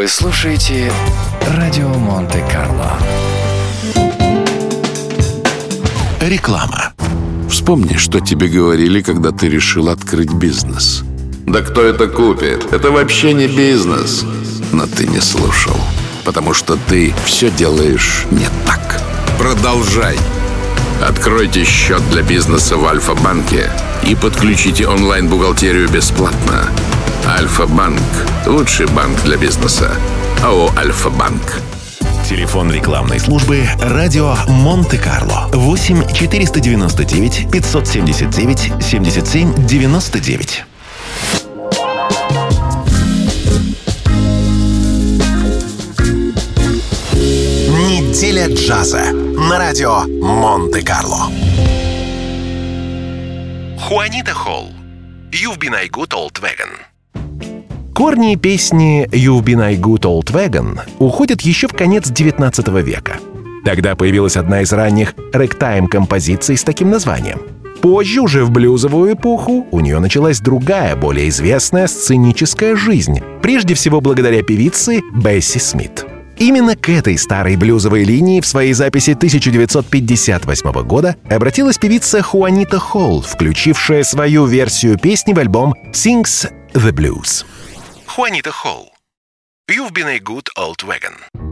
Вы слушаете радио Монте-Карло. Реклама. Вспомни, что тебе говорили, когда ты решил открыть бизнес. Да кто это купит? Это вообще не бизнес. Но ты не слушал, потому что ты все делаешь не так. Продолжай. Откройте счет для бизнеса в Альфа-банке и подключите онлайн-бухгалтерию бесплатно. Альфа-банк – лучший банк для бизнеса. АО «Альфа-банк». Телефон рекламной службы «Радио Монте-Карло» 8 499 579 77 99. Неделя джаза на радио Монте-Карло. Хуанита Холл. You've been a good old wagon. Корни песни «You've been a good old wagon» уходят еще в конец XIX века. Тогда появилась одна из ранних рэктайм-композиций с таким названием. Позже, уже в блюзовую эпоху, у нее началась другая, более известная сценическая жизнь, прежде всего благодаря певице Бесси Смит. Именно к этой старой блюзовой линии в своей записи 1958 года обратилась певица Хуанита Холл, включившая свою версию песни в альбом «Sings the Blues». Хуанита Холл. You've been a good old wagon.